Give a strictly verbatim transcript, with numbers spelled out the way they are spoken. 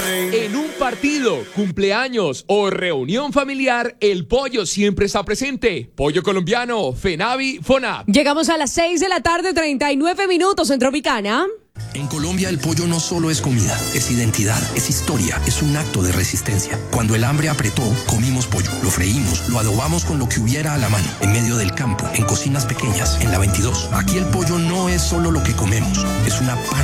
En un partido, cumpleaños o reunión familiar, el pollo siempre está presente. Pollo colombiano, FENAVI, FONAP. Llegamos a las seis de la tarde, treinta y nueve minutos en Tropicana. En Colombia el pollo no solo es comida, es identidad, es historia, es un acto de resistencia. Cuando el hambre apretó, comimos pollo, lo freímos, lo adobamos con lo que hubiera a la mano, en medio del campo, en cocinas pequeñas, en la veintidós. Aquí el pollo no es solo lo que comemos, es una parte